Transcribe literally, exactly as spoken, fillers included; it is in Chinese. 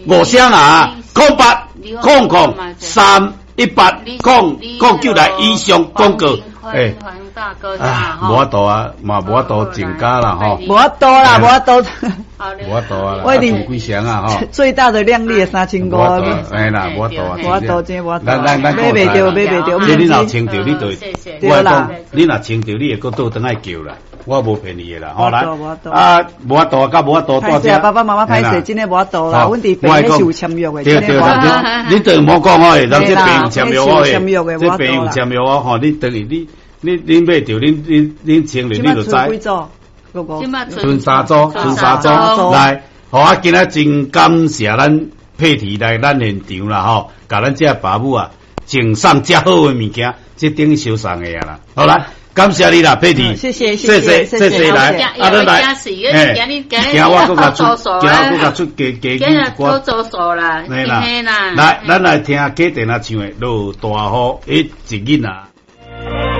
五声啊，空八空空三一八空空九来以上广告，诶。啊，无多啊，嘛无多增加啦吼， 无多啦，无多， 无多啊， 我一定几成啊吼， 最大的量力三千五， 哎啦，无多啊， 无多真无多， 咱咱咱买袂着，买袂着， 你你若清着，你就， 对啦， 你若清着，你会搁倒转来叫啦，我无骗你的啦， 好来，啊，无多甲无多， 歹势啊，爸爸妈妈歹势，真诶无多啦，阮伫病咧是有签约的， 对对啦，你对莫讲吼，人这病有签约哦，这病有签约哦，吼，你等于你。你你买着，恁恁恁清理，你就知。剩三组，剩三组，来，好啊！今仔真感谢咱佩提来咱现场啦，吼，甲咱这爸母啊，赠送遮好的物件，这等于收送的啊啦。好啦，感谢你啦，佩提， 谢谢谢谢谢谢来，啊，咱来， 嘿， 今我搁甲出，今我搁甲出加加今日多做数啦， 嘿啦，来，咱来听客电啊唱的，落大雨一一日啊。